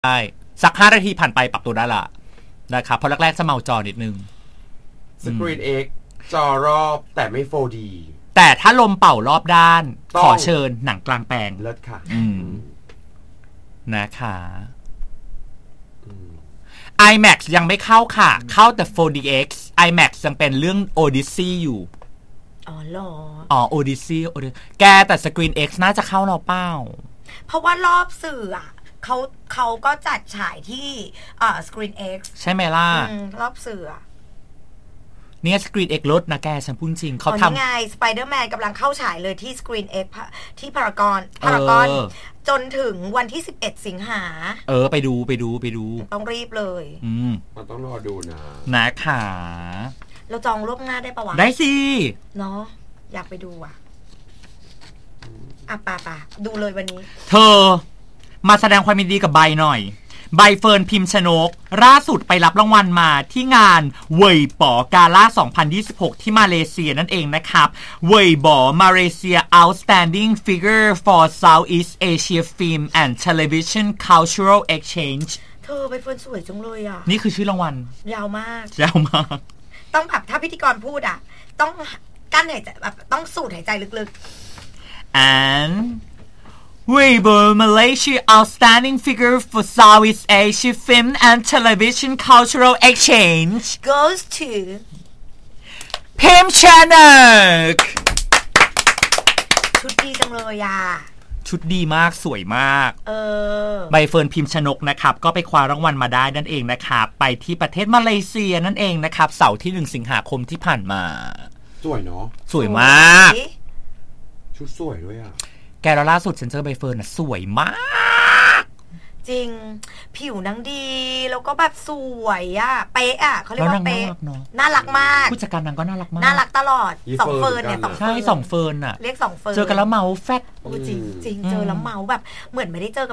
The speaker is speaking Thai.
ได้สัก5 นาทีผ่านไปปรับตัวได้ละนะครับเพราะแรกๆจะเมาจอนิดนึง Screen X จอรอบแต่ไม่ 4D แต่ถ้าลมเป่ารอบด้านขอเชิญหนังกลางแปลงเลิศค่ะนะคะ IMAX ยังไม่เข้าค่ะเข้าแต่ 4DX IMAX ยังเป็นเรื่อง Odyssey อยู่อ๋อเหรอ Odyssey แกแต่ Screen X น่าจะเข้าเราเป้าเพราะว่ารอบสื่ออ่ะเขาก็จัดฉายที่Screen X ใช่ไหมล่ะรอบสื่อเนี่ย Screen X ลดนะแกฉันพูดจริงเขาทำไง Spider-Man กำลังเข้าฉายเลยที่ Screen X ที่พารากอนจนถึงวันที่11สิงหาไปดูต้องรีบเลยมันต้องรอดูนะคะเราจองล่วงหน้าได้ปะวะได้สิเนาะอยากไปดูอ่ะป่ะดูเลยวันนี้เธอมาแสดงความยินดีกับใบหน่อยใบเฟิร์นพิมพ์ชนกล่าสุดไปรับรางวัลมาที่งานเว่ยป๋อกาล่า2026ที่มาเลเซียนั่นเองนะครับเว่ยป๋อ Malaysia Outstanding Figure for Southeast Asia Film and Television Cultural Exchange เธอใบเฟิร์นสวยจังเลยอ่ะนี่คือชื่อรางวัลยาวมากต้องแบบถ้าพิธีกรพูดอ่ะต้องกั้นหายใจแบบต้องสูดหายใจลึกๆ and Weibo Malaysia Outstanding Figure for Southeast Asia Film and Television Cultural Exchange goes to พิมพ์ชนกชุดดีจังเลยอ่ะชุดดีมากสวยมากใบเฟิร์นพิมพ์ชนกนะครับก็ไปคว้ารางวัลมาได้นั่นเองนะครับไปที่ประเทศมาเลเซียนั่นเองนะครับเสาร์ที่1 สิงหาคมที่ผ่านมาสวยเนาะสวยมากชุดสวยด้วยอ่ะแกแล้วล่าสุดฉันเจอใบเฟิร์นน่ะสวยมากจริงผิวนางดีแล้วก็แบบสวยอ่ะเป๊ะอ่ะเขาเรียกว่าเป๊ะน่ารักมากผู้จัดการนางก็น่ารักมากน่ารักตลอด2เฟิร์นเนี่ยใช่2เฟิร์นอ่ะเรียก2เฟิร์นเจอกันแล้วเมาแฟดจริงเจอแล้วเมาแบบเหมือนไม่ได้เจอ